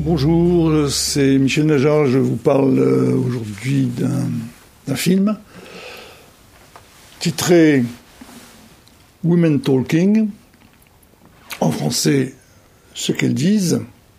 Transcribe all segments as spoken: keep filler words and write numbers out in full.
Bonjour, c'est Michel Najar, je vous parle aujourd'hui d'un, d'un film titré Women Talking, en français Ce qu'elles disent,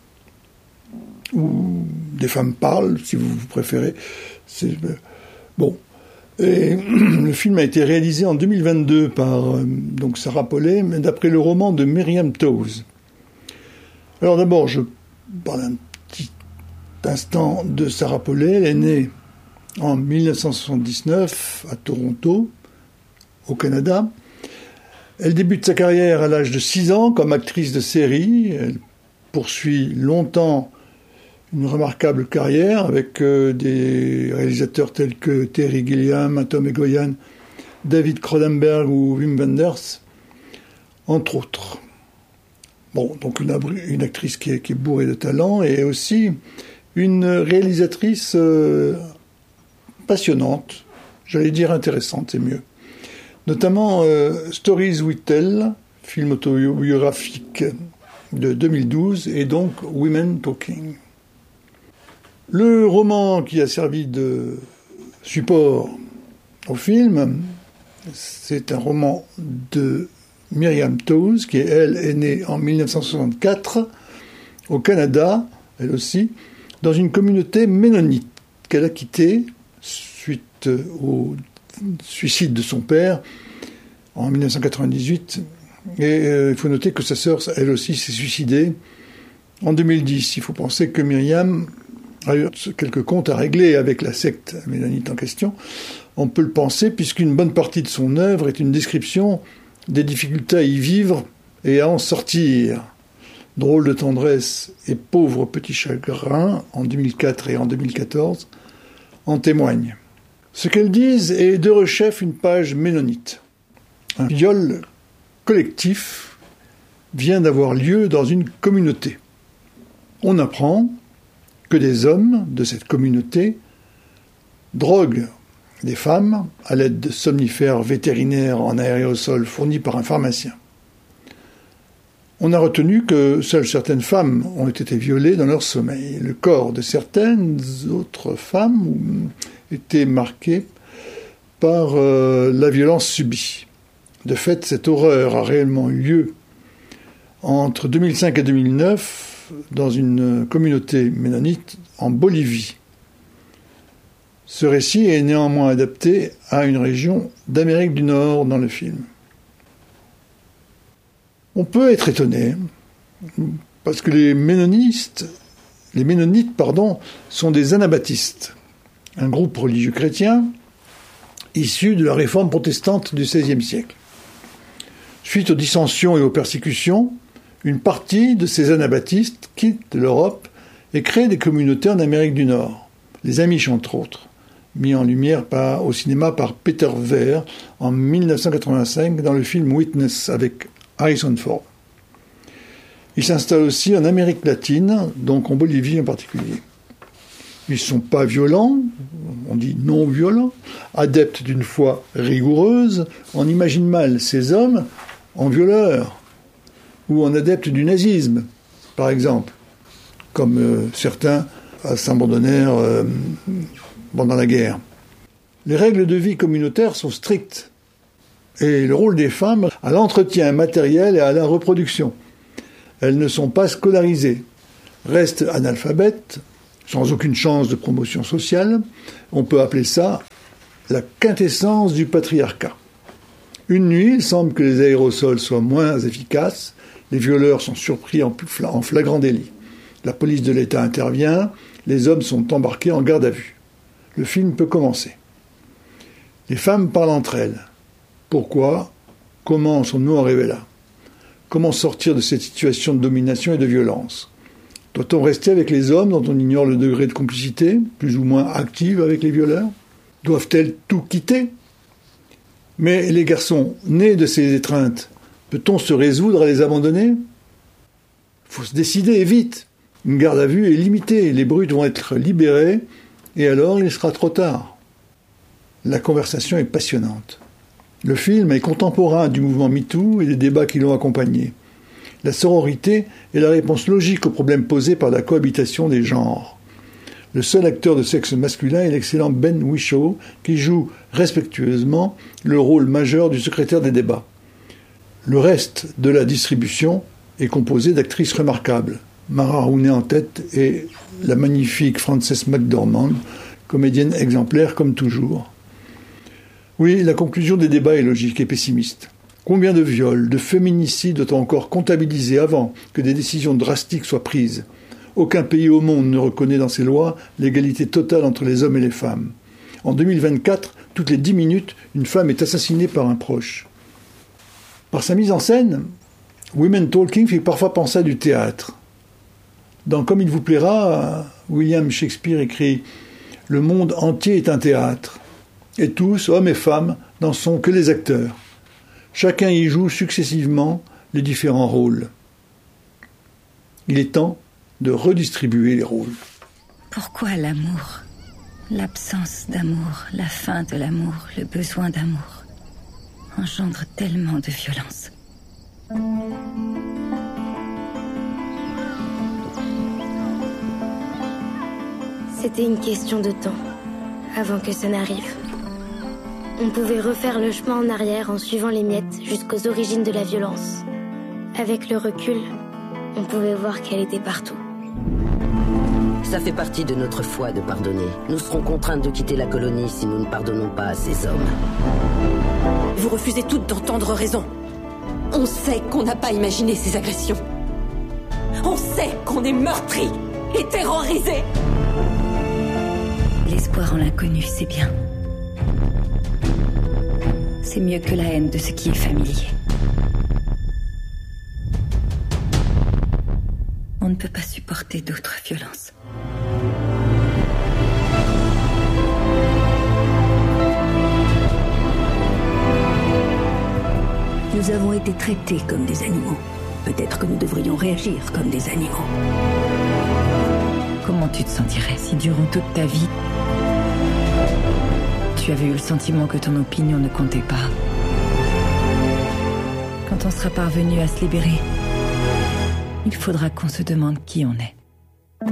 ou Des femmes parlent, si vous préférez. C'est, bon. Et le film a été réalisé en deux mille vingt-deux par donc Sarah Polley, mais d'après le roman de Miriam Toews. Alors d'abord, je parle un petit instant de Sarah Polley. Elle est née en dix-neuf cent soixante-dix-neuf à Toronto, au Canada. Elle débute sa carrière à l'âge de six ans comme actrice de série. Elle poursuit longtemps une remarquable carrière avec euh, des réalisateurs tels que Terry Gilliam, Tom Egoyan, David Cronenberg ou Wim Wenders, entre autres. Bon, donc une, une actrice qui est, qui est bourrée de talent et aussi une réalisatrice euh, passionnante, j'allais dire intéressante, c'est mieux. Notamment euh, Stories We Tell, film autobiographique de deux mille douze, et donc Women Talking. Le roman qui a servi de support au film, c'est un roman de Miriam Toews, qui, elle, est née en dix-neuf cent soixante-quatre, au Canada, elle aussi, dans une communauté ménonite qu'elle a quittée suite au suicide de son père en dix-neuf cent quatre-vingt-dix-huit. Et euh, il faut noter que sa sœur, elle aussi, s'est suicidée en deux mille dix. Il faut penser que Myriam a eu quelques comptes à régler avec la secte ménonite en question. On peut le penser, puisqu'une bonne partie de son œuvre est une description des difficultés à y vivre et à en sortir. Drôle de tendresse et pauvre petit chagrin, en deux mille quatre et en deux mille quatorze, en témoignent. Ce qu'elles disent est de rechef une page ménonite. Un viol collectif vient d'avoir lieu dans une communauté. On apprend que des hommes de cette communauté droguent des femmes à l'aide de somnifères vétérinaires en aérosol fournis par un pharmacien. On a retenu que seules certaines femmes ont été violées dans leur sommeil. Le corps de certaines autres femmes était marqué par euh, la violence subie. De fait, cette horreur a réellement eu lieu entre deux mille cinq et deux mille neuf dans une communauté ménonite en Bolivie. Ce récit est néanmoins adapté à une région d'Amérique du Nord dans le film. On peut être étonné, parce que les ménonistes, les ménonites, pardon, sont des anabaptistes, un groupe religieux chrétien issu de la réforme protestante du seizième siècle. Suite aux dissensions et aux persécutions, une partie de ces anabaptistes quitte l'Europe et crée des communautés en Amérique du Nord, les Amish entre autres, mis en lumière par, au cinéma par Peter Weir en dix-neuf cent quatre-vingt-cinq dans le film Witness avec Harrison Ford. Ils s'installent aussi en Amérique latine, donc en Bolivie en particulier. Ils ne sont pas violents, on dit non violents, adeptes d'une foi rigoureuse. On imagine mal ces hommes en violeurs ou en adeptes du nazisme, par exemple, comme euh, certains s'abandonnèrent euh, pendant la guerre. Les règles de vie communautaires sont strictes et le rôle des femmes à l'entretien matériel et à la reproduction. Elles ne sont pas scolarisées, restent analphabètes, sans aucune chance de promotion sociale. On peut appeler ça la quintessence du patriarcat. Une nuit, il semble que les aérosols soient moins efficaces. Les violeurs sont surpris en flagrant délit. La police de l'État intervient. Les hommes sont embarqués en garde à vue. Le film peut commencer. Les femmes parlent entre elles. Pourquoi ? Comment en sommes-nous arrivés là ? Comment sortir de cette situation de domination et de violence ? Doit-on rester avec les hommes dont on ignore le degré de complicité, plus ou moins active avec les violeurs ? Doivent-elles tout quitter ? Mais les garçons, nés de ces étreintes, peut-on se résoudre à les abandonner ? Il faut se décider, et vite. Une garde à vue est limitée, les brutes vont être libérées, et alors il sera trop tard. La conversation est passionnante. Le film est contemporain du mouvement MeToo et des débats qui l'ont accompagné. La sororité est la réponse logique aux problèmes posés par la cohabitation des genres. Le seul acteur de sexe masculin est l'excellent Ben Whishaw, qui joue respectueusement le rôle majeur du secrétaire des débats. Le reste de la distribution est composé d'actrices remarquables. Mara Rooney en tête et la magnifique Frances McDormand, comédienne exemplaire comme toujours. Oui, la conclusion des débats est logique et pessimiste. Combien de viols, de féminicides doit-on encore comptabiliser avant que des décisions drastiques soient prises ? Aucun pays au monde ne reconnaît dans ses lois l'égalité totale entre les hommes et les femmes. En deux mille vingt-quatre, toutes les dix minutes, une femme est assassinée par un proche. Par sa mise en scène, Women Talking fait parfois penser à du théâtre. Dans Comme il vous plaira, William Shakespeare écrit « Le monde entier est un théâtre, et tous, hommes et femmes, n'en sont que les acteurs. Chacun y joue successivement les différents rôles. Il est temps de redistribuer les rôles. » Pourquoi l'amour ? L'absence d'amour, la fin de l'amour, le besoin d'amour engendre tellement de violence. C'était une question de temps, avant que ça n'arrive. On pouvait refaire le chemin en arrière en suivant les miettes jusqu'aux origines de la violence. Avec le recul, on pouvait voir qu'elle était partout. Ça fait partie de notre foi de pardonner. Nous serons contraintes de quitter la colonie si nous ne pardonnons pas à ces hommes. Vous refusez toutes d'entendre raison. On sait qu'on n'a pas imaginé ces agressions. On sait qu'on est meurtris et terrorisés. L'espoir en l'inconnu, c'est bien. C'est mieux que la haine de ce qui est familier. On ne peut pas supporter d'autres violences. Nous avons été traités comme des animaux. Peut-être que nous devrions réagir comme des animaux. Comment tu te sentirais si durant toute ta vie, tu avais eu le sentiment que ton opinion ne comptait pas? Quand on sera parvenu à se libérer, il faudra qu'on se demande qui on est.